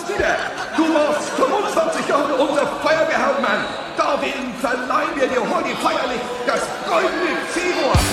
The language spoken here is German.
kommst wieder. Du warst 45 Jahre unser Feuerwehrhauptmann. Darum verleihen wir dir heute feierlich das goldene